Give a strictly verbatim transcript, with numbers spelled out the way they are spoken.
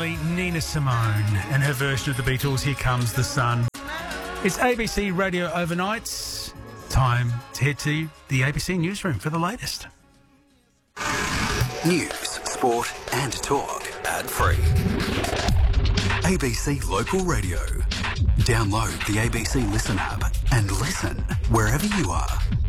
only Nina Simone and her version of the Beatles, Here Comes the Sun. It's A B C Radio Overnights. Time to head to the A B C newsroom for the latest. News, sport and talk ad-free. A B C Local Radio. Download the A B C Listen app and listen wherever you are.